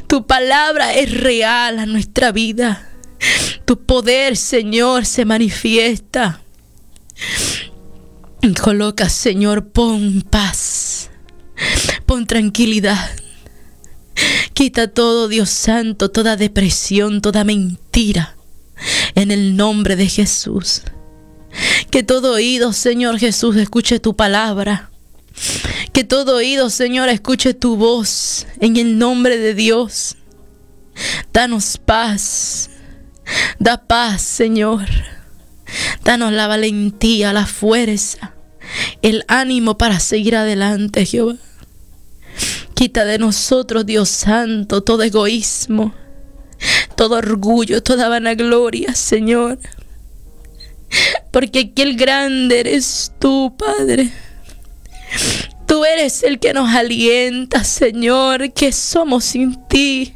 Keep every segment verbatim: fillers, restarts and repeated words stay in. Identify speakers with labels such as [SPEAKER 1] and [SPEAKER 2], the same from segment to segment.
[SPEAKER 1] Tu palabra es real a nuestra vida. Tu poder, Señor, se manifiesta. Coloca, Señor, pon paz, pon tranquilidad. Quita todo, Dios santo, toda depresión, toda mentira, en el nombre de Jesús. Que todo oído, Señor Jesús, escuche tu palabra. Que todo oído, Señor, escuche tu voz, en el nombre de Dios. Danos paz, da paz, Señor. Danos la valentía, la fuerza, el ánimo para seguir adelante, Jehová. Quita de nosotros, Dios santo, todo egoísmo, todo orgullo, toda vanagloria, Señor. Porque aquí el grande eres tú, Padre. Tú eres el que nos alienta, Señor, que somos sin ti.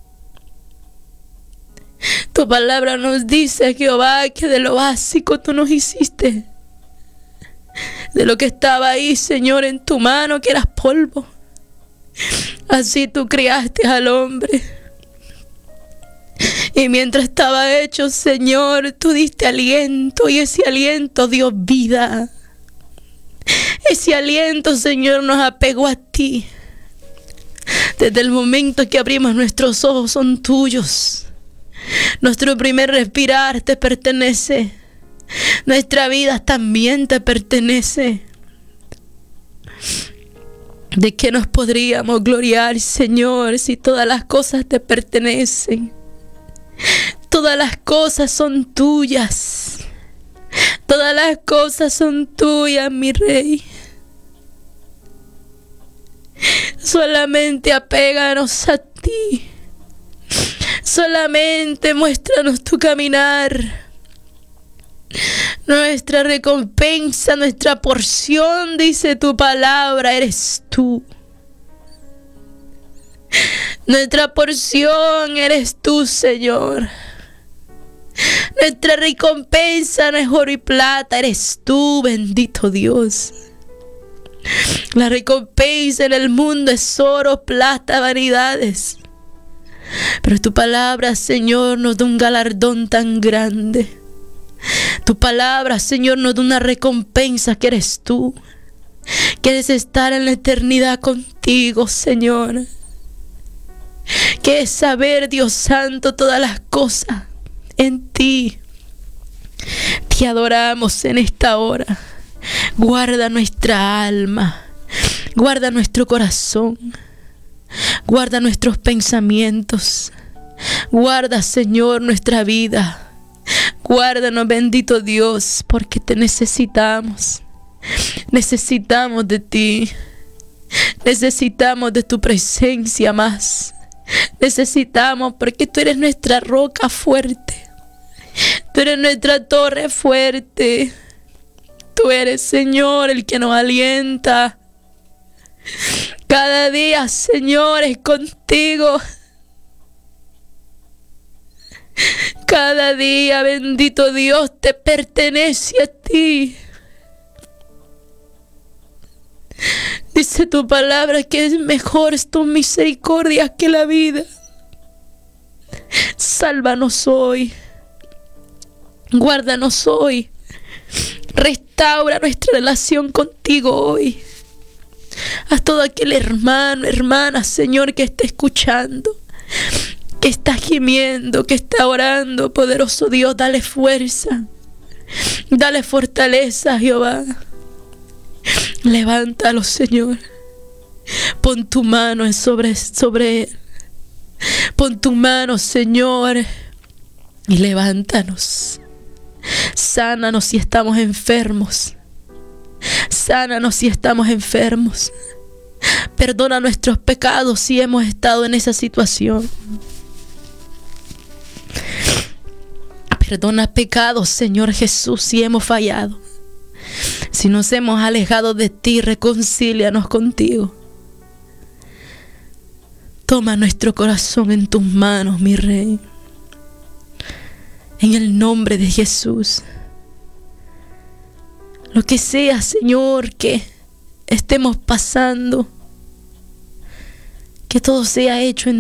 [SPEAKER 1] Tu palabra nos dice, Jehová, que de lo básico tú nos hiciste. De lo que estaba ahí, Señor, en tu mano, que eras polvo. Así tú criaste al hombre. Y mientras estaba hecho, Señor, tú diste aliento, y ese aliento dio vida. Ese aliento, Señor, nos apegó a ti. Desde el momento que abrimos nuestros ojos son tuyos. Nuestro primer respirar te pertenece. Nuestra vida también te pertenece. ¿De qué nos podríamos gloriar, Señor, si todas las cosas te pertenecen? Todas las cosas son tuyas. Todas las cosas son tuyas, mi Rey. Solamente apéganos a ti. Solamente muéstranos tu caminar. Nuestra recompensa, nuestra porción, dice tu palabra, eres tú. Nuestra porción eres tú, Señor. Nuestra recompensa no es oro y plata, eres tú, bendito Dios. La recompensa en el mundo es oro, plata, vanidades. Pero tu palabra, Señor, nos da un galardón tan grande. Tu palabra, Señor, nos da una recompensa que eres tú. Quieres estar en la eternidad contigo, Señor. Quieres saber, Dios Santo, todas las cosas en ti. Te adoramos en esta hora. Guarda nuestra alma. Guarda nuestro corazón. Guarda nuestros pensamientos. Guarda, Señor, nuestra vida. Guárdanos, bendito Dios, porque te necesitamos. Necesitamos de ti. Necesitamos de tu presencia más. Necesitamos porque tú eres nuestra roca fuerte. Tú eres nuestra torre fuerte. Tú eres, Señor, el que nos alienta. Cada día, Señor, es contigo. Cada día, bendito Dios, te pertenece a ti. Dice tu palabra que es mejor tu misericordia que la vida. Sálvanos hoy. Guárdanos hoy. Restaura nuestra relación contigo hoy. Haz todo aquel hermano, hermana, Señor, que esté escuchando, que está gimiendo, que está orando. Poderoso Dios, dale fuerza. Dale fortaleza, Jehová. Levántalo, Señor. Pon tu mano sobre, sobre él. Pon tu mano, Señor, y levántanos. Sánanos si estamos enfermos. Sánanos si estamos enfermos. Perdona nuestros pecados si hemos estado en esa situación. Perdona pecados, Señor Jesús, si hemos fallado. Si nos hemos alejado de ti, reconcílianos contigo. Toma nuestro corazón en tus manos, mi Rey. En el nombre de Jesús. Lo que sea, Señor, que estemos pasando, que todo sea hecho en